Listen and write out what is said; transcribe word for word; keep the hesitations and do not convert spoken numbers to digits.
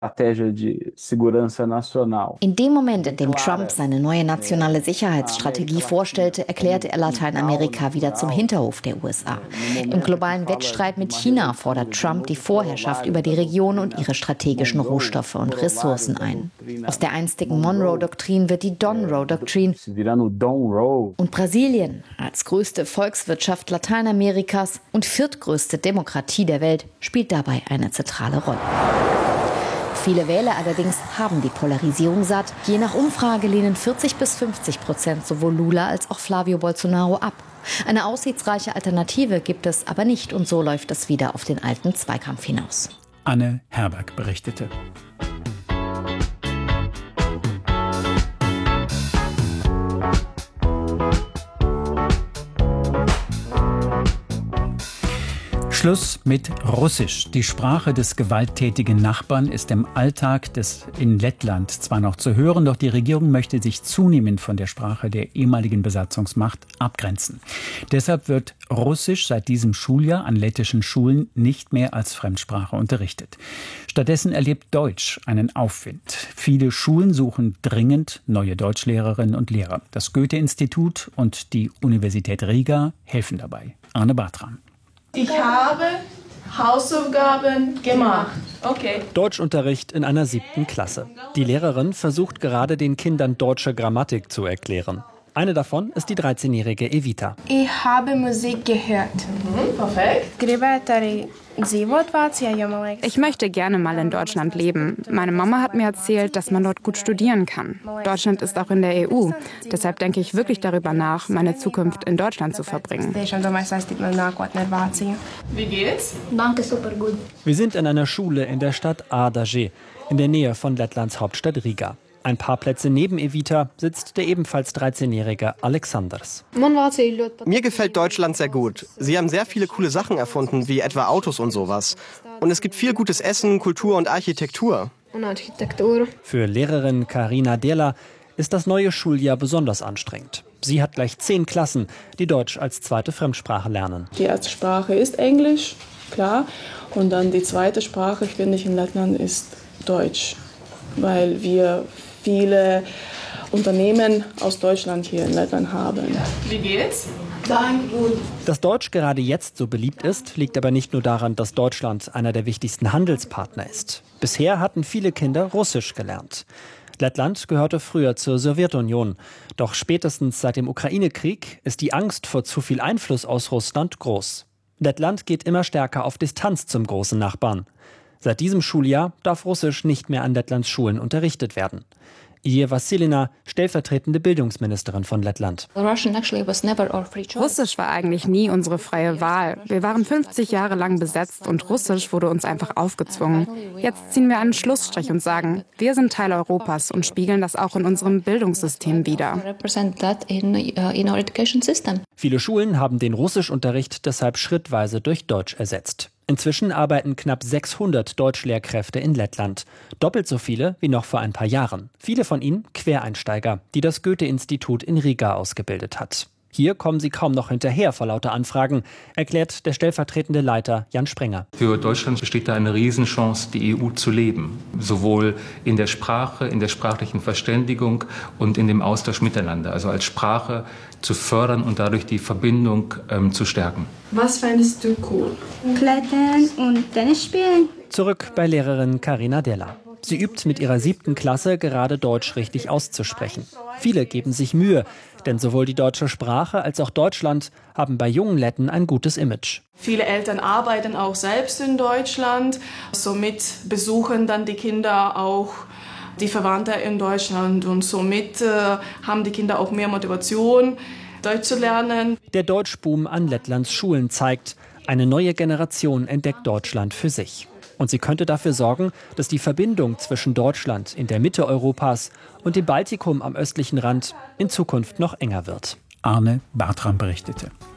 In dem Moment, in dem Trump seine neue nationale Sicherheitsstrategie vorstellte, erklärte er Lateinamerika wieder zum Hinterhof der U S A. Im globalen Wettstreit mit China fordert Trump die Vorherrschaft über die Region und ihre strategischen Rohstoffe und Ressourcen ein. Aus der einstigen Monroe-Doktrin wird die Donroe-Doktrin. Und Brasilien, als größte Volkswirtschaft Lateinamerikas und viertgrößte Demokratie der Welt, spielt dabei eine zentrale Rolle. Viele Wähler allerdings haben die Polarisierung satt. Je nach Umfrage lehnen vierzig bis fünfzig Prozent sowohl Lula als auch Flavio Bolsonaro ab. Eine aussichtsreiche Alternative gibt es aber nicht und so läuft es wieder auf den alten Zweikampf hinaus. Anne Herberg berichtete. Schluss mit Russisch. Die Sprache des gewalttätigen Nachbarn ist im Alltag des in Lettland zwar noch zu hören, doch die Regierung möchte sich zunehmend von der Sprache der ehemaligen Besatzungsmacht abgrenzen. Deshalb wird Russisch seit diesem Schuljahr an lettischen Schulen nicht mehr als Fremdsprache unterrichtet. Stattdessen erlebt Deutsch einen Aufwind. Viele Schulen suchen dringend neue Deutschlehrerinnen und Lehrer. Das Goethe-Institut und die Universität Riga helfen dabei. Arne Bartram. Ich habe Hausaufgaben gemacht. Okay. Deutschunterricht in einer siebten Klasse. Die Lehrerin versucht gerade den Kindern deutsche Grammatik zu erklären. Eine davon ist die dreizehnjährige Evita. Ich habe Musik gehört. Mhm, perfekt. Ich möchte gerne mal in Deutschland leben. Meine Mama hat mir erzählt, dass man dort gut studieren kann. Deutschland ist auch in der E U. Deshalb denke ich wirklich darüber nach, meine Zukunft in Deutschland zu verbringen. Wie geht's? Danke, super gut. Wir sind in einer Schule in der Stadt Ādaži, in der Nähe von Lettlands Hauptstadt Riga. Ein paar Plätze neben Evita sitzt der ebenfalls dreizehnjährige Alexanders. Mir gefällt Deutschland sehr gut. Sie haben sehr viele coole Sachen erfunden, wie etwa Autos und sowas. Und es gibt viel gutes Essen, Kultur und Architektur. Für Lehrerin Karina Dela ist das neue Schuljahr besonders anstrengend. Sie hat gleich zehn Klassen, die Deutsch als zweite Fremdsprache lernen. Die erste Sprache ist Englisch, klar. Und dann die zweite Sprache, finde ich, in Lettland ist Deutsch. Weil wir viele Unternehmen aus Deutschland hier in Lettland haben. Wie geht's? Danke gut. Dass Deutsch gerade jetzt so beliebt ist, liegt aber nicht nur daran, dass Deutschland einer der wichtigsten Handelspartner ist. Bisher hatten viele Kinder Russisch gelernt. Lettland gehörte früher zur Sowjetunion. Doch spätestens seit dem Ukraine-Krieg ist die Angst vor zu viel Einfluss aus Russland groß. Lettland geht immer stärker auf Distanz zum großen Nachbarn. Seit diesem Schuljahr darf Russisch nicht mehr an Lettlands Schulen unterrichtet werden. Ilie Vassilina, stellvertretende Bildungsministerin von Lettland. Russisch war eigentlich nie unsere freie Wahl. Wir waren fünfzig Jahre lang besetzt und Russisch wurde uns einfach aufgezwungen. Jetzt ziehen wir einen Schlussstrich und sagen, wir sind Teil Europas und spiegeln das auch in unserem Bildungssystem wider. Viele Schulen haben den Russischunterricht deshalb schrittweise durch Deutsch ersetzt. Inzwischen arbeiten knapp sechshundert Deutschlehrkräfte in Lettland. Doppelt so viele wie noch vor ein paar Jahren. Viele von ihnen Quereinsteiger, die das Goethe-Institut in Riga ausgebildet hat. Hier kommen sie kaum noch hinterher vor lauter Anfragen, erklärt der stellvertretende Leiter Jan Sprenger. Für Deutschland besteht da eine Riesenchance, die E U zu leben. Sowohl in der Sprache, in der sprachlichen Verständigung und in dem Austausch miteinander. Also als Sprache zu fördern und dadurch die Verbindung ähm, zu stärken. Was fändest du cool? Klettern und Tennis spielen. Zurück bei Lehrerin Karina Della. Sie übt mit ihrer siebten Klasse gerade Deutsch richtig auszusprechen. Viele geben sich Mühe, denn sowohl die deutsche Sprache als auch Deutschland haben bei jungen Letten ein gutes Image. Viele Eltern arbeiten auch selbst in Deutschland. Somit besuchen dann die Kinder auch die Verwandten in Deutschland. Und somit äh, haben die Kinder auch mehr Motivation, Deutsch zu lernen. Der Deutschboom an Lettlands Schulen zeigt, eine neue Generation entdeckt Deutschland für sich. Und sie könnte dafür sorgen, dass die Verbindung zwischen Deutschland in der Mitte Europas und dem Baltikum am östlichen Rand in Zukunft noch enger wird. Arne Bartram berichtete.